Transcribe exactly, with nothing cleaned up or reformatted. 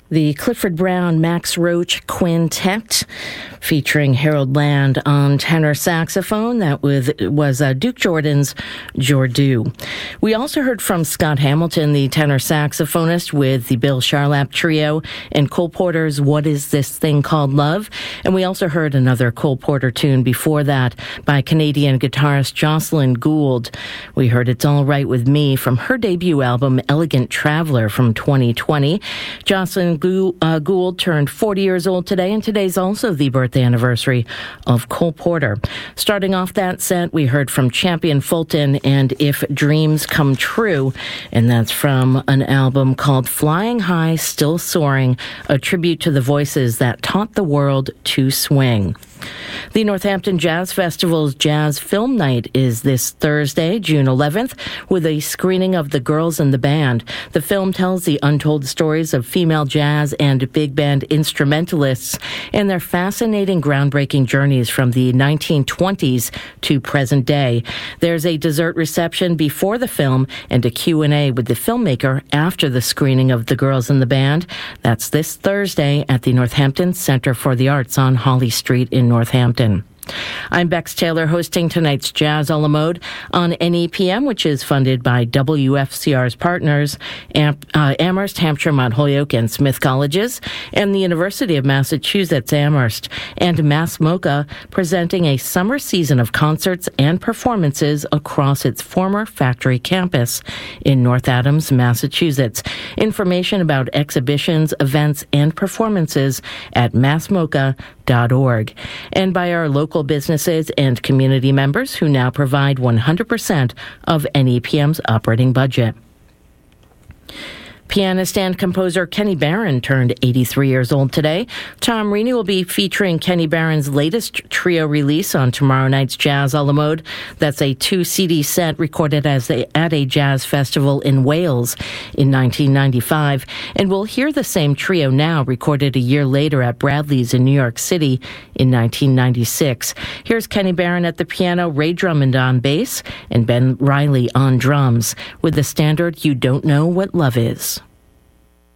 The Clifford Brown Max Roach Quintet, featuring Harold Land on tenor saxophone. That was, was uh, Duke Jordan's Jordu. We also heard from Scott Hamilton, the tenor saxophonist, with the Bill Charlap Trio, and Cole Porter's What Is This Thing Called Love? And we also heard another Cole Porter tune before that by Canadian guitarist Jocelyn Gould. We heard It's All Right With Me from her debut album Elegant Traveler from twenty twenty. Jocelyn Uh, Gould turned forty years old today, and today's also the birthday anniversary of Cole Porter. Starting off that set, we heard from Champion Fulton and If Dreams Come True, and that's from an album called Flying High, Still Soaring, a tribute to the voices that taught the world to swing. The Northampton Jazz Festival's Jazz Film Night is this Thursday, June eleventh, with a screening of The Girls in the Band. The film tells the untold stories of female jazz and big band instrumentalists and their fascinating, groundbreaking journeys from the nineteen twenties to present day. There's a dessert reception before the film and a Q and A with the filmmaker after the screening of The Girls in the Band. That's this Thursday at the Northampton Center for the Arts on Holly Street in Northampton. I'm Bex Taylor, hosting tonight's Jazz a la Mode on N E P M, which is funded by W F C R's partners, Am- uh, Amherst, Hampshire, Mount Holyoke, and Smith Colleges, and the University of Massachusetts Amherst, and MassMocha, presenting a summer season of concerts and performances across its former factory campus in North Adams, Massachusetts. Information about exhibitions, events, and performances at mass mocha dot org. And by our local businesses and community members who now provide one hundred percent of N E P M's operating budget. Pianist and composer Kenny Barron turned eighty-three years old today. Tom Reaney will be featuring Kenny Barron's latest trio release on tomorrow night's Jazz a la Mode. That's a two-C D set recorded as a, at a jazz festival in Wales in nineteen ninety-five. And we'll hear the same trio now, recorded a year later at Bradley's in New York City in nineteen ninety-six. Here's Kenny Barron at the piano, Ray Drummond on bass, and Ben Riley on drums, with the standard You Don't Know What Love Is.